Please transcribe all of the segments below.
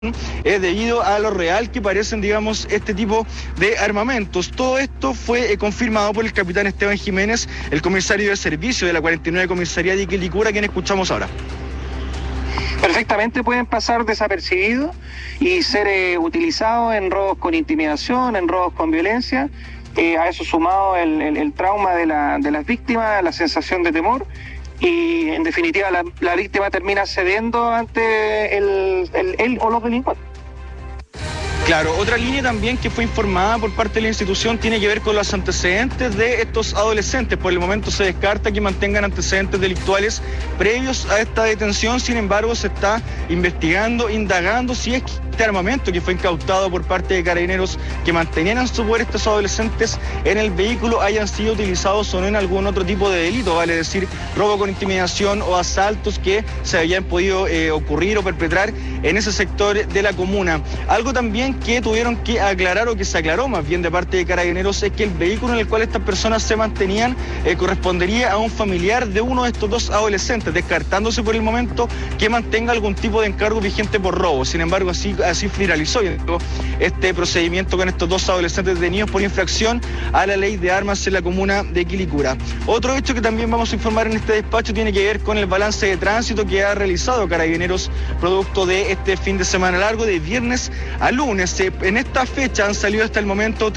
debido a lo real que parecen, digamos, este tipo de armamentos. Todo esto fue confirmado por el capitán Esteban Jiménez, el comisario de servicio de la 49 Comisaría de Quilicura, quien escuchamos ahora. Perfectamente pueden pasar desapercibidos y ser utilizados en robos con intimidación, en robos con violencia. A eso sumado el trauma de las víctimas, la sensación de temor. Y en definitiva la víctima termina cediendo ante él o los delincuentes. Claro, otra línea también que fue informada por parte de la institución tiene que ver con los antecedentes de estos adolescentes. Por el momento se descarta que mantengan antecedentes delictuales previos a esta detención. Sin embargo, se está investigando, indagando si es que este armamento que fue incautado por parte de carabineros que mantenían en su poder estos adolescentes en el vehículo hayan sido utilizados o no en algún otro tipo de delito, vale decir, robo con intimidación o asaltos que se habían podido ocurrir o perpetrar en ese sector de la comuna. Algo también que tuvieron que aclarar, o que se aclaró más bien de parte de carabineros, es que el vehículo en el cual estas personas se mantenían correspondería a un familiar de uno de estos dos adolescentes, descartándose por el momento que mantenga algún tipo de encargo vigente por robo. Sin embargo, así finalizó este procedimiento con estos dos adolescentes detenidos por infracción a la ley de armas en la comuna de Quilicura. Otro hecho que también vamos a informar en este despacho tiene que ver con el balance de tránsito que ha realizado Carabineros producto de este fin de semana largo, de viernes a lunes. En esta fecha han salido hasta el momento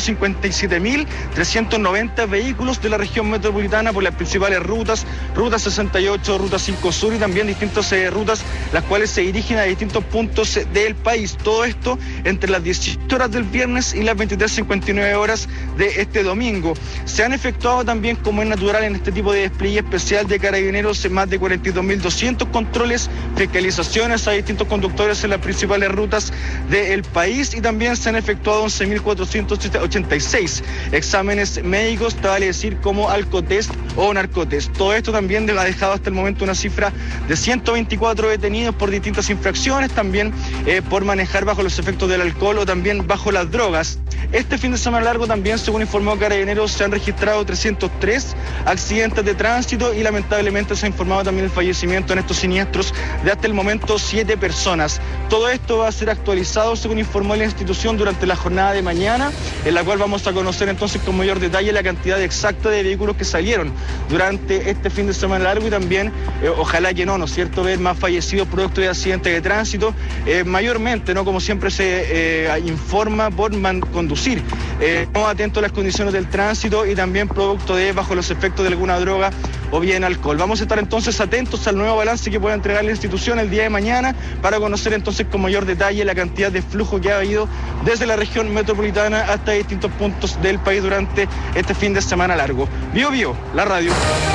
357.390 vehículos de la región metropolitana por las principales rutas, Ruta 68, Ruta 5 Sur y también distintas rutas las cuales se dirigen a distintos puntos del país. Todo esto entre las 18 horas del viernes y las 23:59 horas de este domingo. Se han efectuado también, como es natural en este tipo de despliegue especial de Carabineros, más de 42.200 controles, fiscalizaciones a distintos conductores en las principales rutas del país, y también se han efectuado 11.486 exámenes médicos, vale decir como alcotest o narcotest. Todo esto también ha dejado hasta el momento una cifra de 124 detenidos por distintas infracciones, también por manejar bajo los efectos del alcohol o también bajo las drogas. Este fin de semana largo también, según informó Carabineros, se han registrado 303 accidentes de tránsito y lamentablemente se ha informado también el fallecimiento en estos siniestros de hasta el momento 7 personas. Todo esto va a ser actualizado, según informó la institución, durante la jornada de mañana, en la cual vamos a conocer entonces con mayor detalle la cantidad exacta de vehículos que salieron durante este fin de semana largo y también, ojalá que ¿no es cierto?, ver más fallecidos producto de accidentes de tránsito, mayormente, ¿no?, como siempre se informa, por conducir no atento a las condiciones del tránsito y también producto de bajo los efectos de alguna droga o bien alcohol. Vamos a estar entonces atentos al nuevo balance que pueda entregar la institución el día de mañana para conocer entonces con mayor detalle la cantidad de flujo que ha habido desde la región metropolitana hasta distintos puntos del país durante este fin de semana largo. Bio Bio, la radio.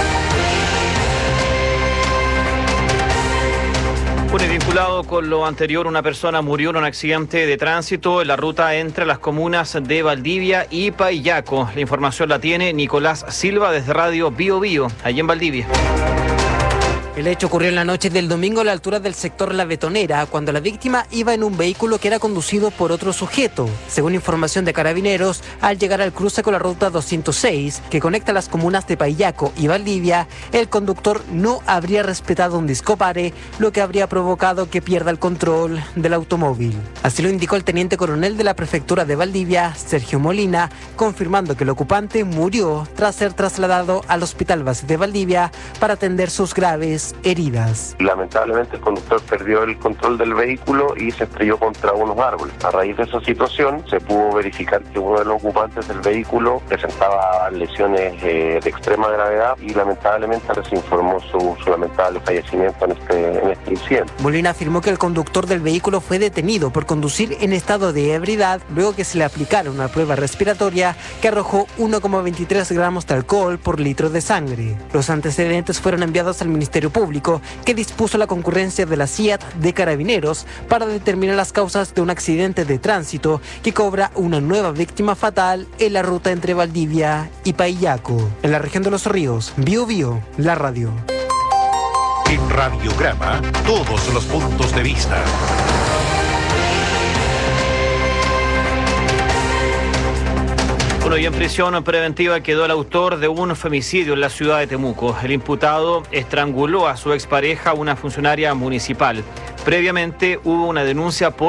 Bueno, y vinculado con lo anterior, una persona murió en un accidente de tránsito en la ruta entre las comunas de Valdivia y Paillaco. La información la tiene Nicolás Silva desde Radio Bio Bio, allí en Valdivia. El hecho ocurrió en la noche del domingo a la altura del sector La Betonera, cuando la víctima iba en un vehículo que era conducido por otro sujeto. Según información de Carabineros, al llegar al cruce con la ruta 206, que conecta las comunas de Paillaco y Valdivia, el conductor no habría respetado un discopare, lo que habría provocado que pierda el control del automóvil. Así lo indicó el teniente coronel de la prefectura de Valdivia, Sergio Molina, confirmando que el ocupante murió tras ser trasladado al Hospital Base de Valdivia para atender sus graves heridas. Lamentablemente el conductor perdió el control del vehículo y se estrelló contra unos árboles. A raíz de esa situación se pudo verificar que uno de los ocupantes del vehículo presentaba lesiones de extrema gravedad y lamentablemente se informó su lamentable fallecimiento en este incidente. Molina afirmó que el conductor del vehículo fue detenido por conducir en estado de ebriedad luego que se le aplicara una prueba respiratoria que arrojó 1,23 gramos de alcohol por litro de sangre. Los antecedentes fueron enviados al Ministerio Público, que dispuso la concurrencia de la CIAT de Carabineros para determinar las causas de un accidente de tránsito que cobra una nueva víctima fatal en la ruta entre Valdivia y Paillaco. En la región de Los Ríos, Bio Bio, la radio. En Radiograma, todos los puntos de vista. Bueno, y en prisión preventiva quedó el autor de un femicidio en la ciudad de Temuco. El imputado estranguló a su expareja, una funcionaria municipal. Previamente hubo una denuncia por